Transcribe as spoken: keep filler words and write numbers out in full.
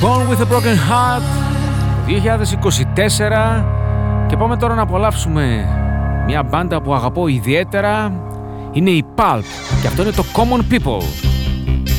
Born with a Broken Heart δύο χιλιάδες είκοσι τέσσερα και πάμε τώρα να απολαύσουμε μια μπάντα που αγαπώ ιδιαίτερα. Είναι η Pulp και αυτό είναι το Common People.